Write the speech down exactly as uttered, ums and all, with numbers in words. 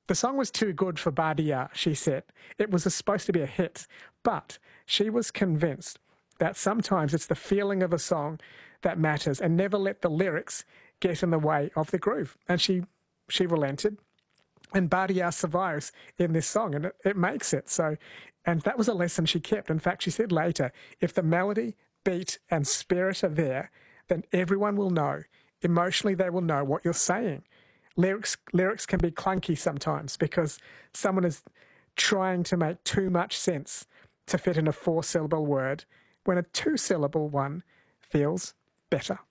The song was too good for Badia, she said. It was supposed to be a hit, but she was convinced that sometimes it's the feeling of a song that matters, and never let the lyrics get in the way of the groove. And she she relented, and Badia survives in this song, and it, it makes it. So, and that was a lesson she kept. In fact, she said later, if the melody, beat and spirit are there, then everyone will know. Emotionally, they will know what you're saying. Lyrics lyrics can be clunky sometimes because someone is trying to make too much sense to fit in a four-syllable word when a two-syllable one feels better.